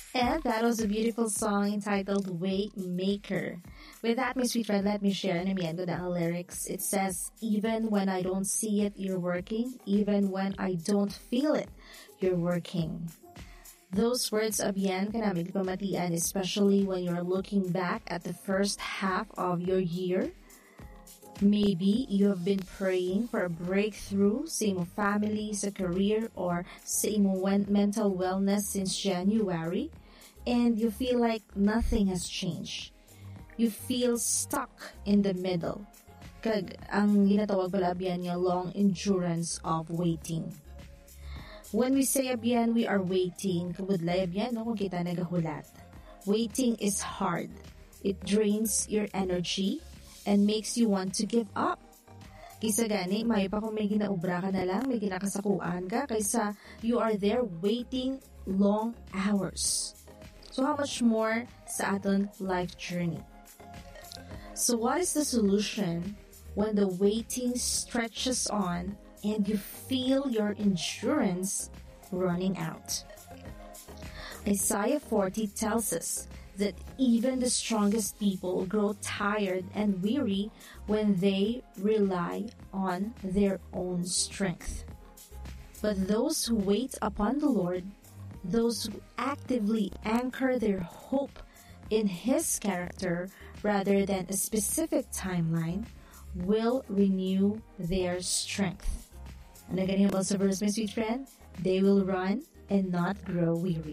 And that was a beautiful song entitled Waymaker. With that, my sweet friend, let me share namiyan ko ang lyrics. It says, even when I don't see it, you're working. Even when I don't feel it, you're working. Those words, abyan, ka namin pamatian, especially when you're looking back at the first half of your year. Maybe you have been praying for a breakthrough sa imong family, sa career, or sa imong mental wellness since January, and you feel like nothing has changed. You feel stuck in the middle. Kag ang ginatawag pala abyan niya long endurance of waiting. When we say abyan, we are waiting. Kabudlay abyan, no, kung kita nagahulat. Waiting is hard. It drains your energy and makes you want to give up. Kaysa gani, may pa kung may ginaubra ka na lang, may ginakasakuan ka, kaysa you are there waiting long hours. So how much more sa aton life journey? So what is the solution when the waiting stretches on and you feel your endurance running out? Isaiah 40 tells us that even the strongest people grow tired and weary when they rely on their own strength. But those who wait upon the Lord, those who actively anchor their hope in His character rather than a specific timeline, will renew their strength. Ano ganyan ba sa verse, my sweet friend? They will run and not grow weary.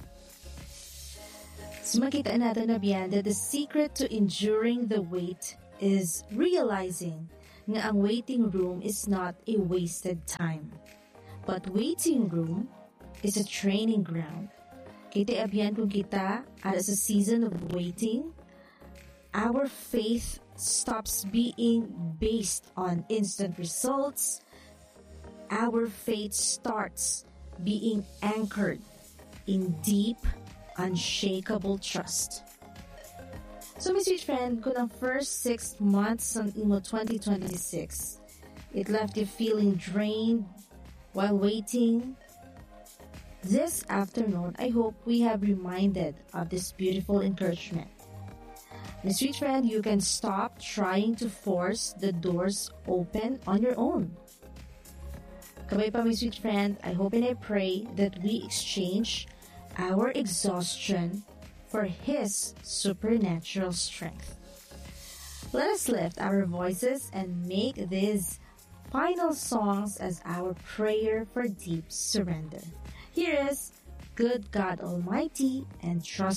So makita natin na biyan that the secret to enduring the wait is realizing nga ang waiting room is not a wasted time. But waiting room is a training ground. Kita abyan kung kita ada sa season of waiting, our faith stops being based on instant results. Our faith starts being anchored in deep, unshakable trust. So, my sweet friend, kung ang first 6 months ng imo 2026, it left you feeling drained while waiting, this afternoon, I hope we have reminded of this beautiful encouragement. My sweet friend, you can stop trying to force the doors open on your own. Kabay pa, my sweet friend, I hope and I pray that we exchange our exhaustion for His supernatural strength. Let us lift our voices and make these final songs as our prayer for deep surrender. Here is Good God Almighty and Trust